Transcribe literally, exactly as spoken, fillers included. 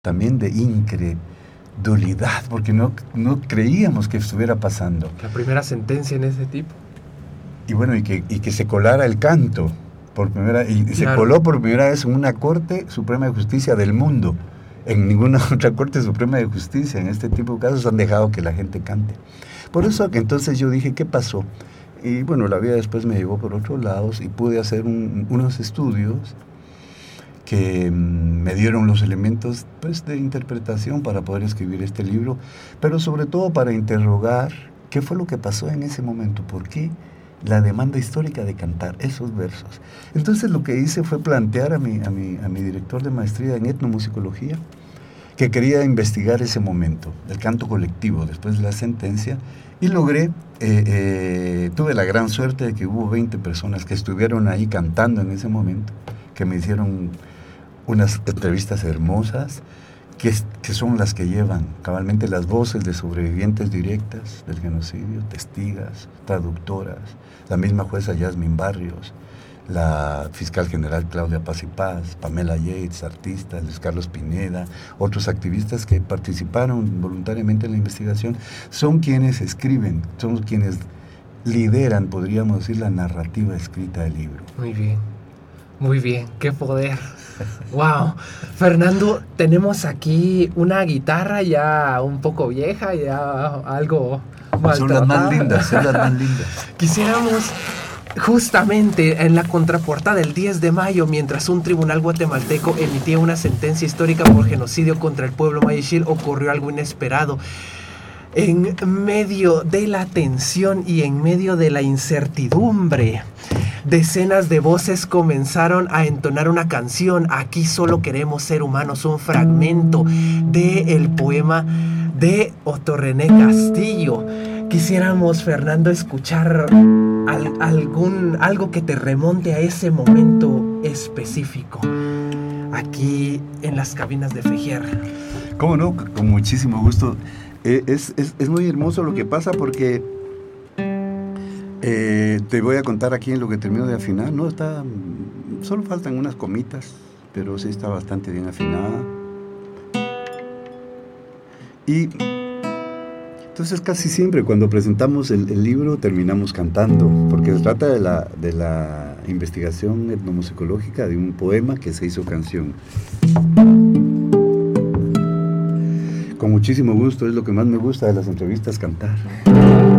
también de incredulidad, porque no, no creíamos que estuviera pasando. La primera sentencia en ese tipo. Y bueno, y que, y que se colara el canto, por primera, y, y Claro. se coló por primera vez en una Corte Suprema de Justicia del mundo. En ninguna otra Corte Suprema de Justicia, en este tipo de casos, han dejado que la gente cante. Por eso que entonces yo dije, ¿qué pasó? Y bueno, la vida después me llevó por otros lados y pude hacer un, unos estudios que me dieron los elementos, pues, de interpretación para poder escribir este libro, pero sobre todo para interrogar qué fue lo que pasó en ese momento, por qué la demanda histórica de cantar esos versos. Entonces lo que hice fue plantear a mi, a mi, a mi director de maestría en etnomusicología que quería investigar ese momento, el canto colectivo después de la sentencia, y logré, eh, eh, tuve la gran suerte de que hubo veinte personas que estuvieron ahí cantando en ese momento, que me hicieron unas entrevistas hermosas, que, que son las que llevan cabalmente las voces de sobrevivientes directas del genocidio, testigas, traductoras, la misma jueza Yasmin Barrios, la fiscal general Claudia Paz y Paz, Pamela Yates, artistas, Luis Carlos Pineda, otros activistas que participaron voluntariamente en la investigación, son quienes escriben, son quienes lideran, podríamos decir, la narrativa escrita del libro. Muy bien, muy bien, qué poder. Wow, Fernando, tenemos aquí una guitarra ya un poco vieja, ya algo maltratada. Son las más lindas, son las más lindas. Quisiéramos, justamente en la contraportada del diez de mayo, mientras un tribunal guatemalteco emitía una sentencia histórica por genocidio contra el pueblo mayishil, ocurrió algo inesperado. En medio de la tensión y en medio de la incertidumbre, decenas de voces comenzaron a entonar una canción. Aquí solo queremos ser humanos, un fragmento del poema de Otto René Castillo. Quisiéramos, Fernando, escuchar al, algún, algo que te remonte a ese momento específico, aquí en las cabinas de Fejer. ¿Cómo no? Con muchísimo gusto. Eh, es, es, es muy hermoso lo que pasa porque eh, te voy a contar aquí en lo que termino de afinar. No está, solo faltan unas comitas, pero sí está bastante bien afinada. Y entonces casi siempre cuando presentamos el, el libro terminamos cantando, porque se trata de la, de la investigación etnomusicológica de un poema que se hizo canción. Con muchísimo gusto, es lo que más me gusta de las entrevistas, cantar.